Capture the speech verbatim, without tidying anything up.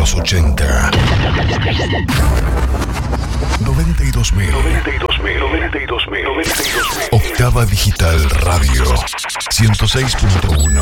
los ochenta. noventa y dos mil. noventa y dos mil. noventa y dos mil. Octava Digital Radio ciento seis punto uno.